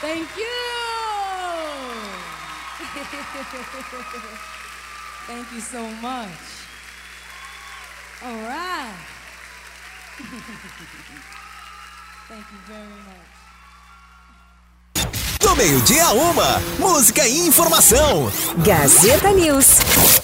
Thank you. Thank you so much. All right. Thank you very much. Do meio-dia a 1, música e informação. Gazeta News.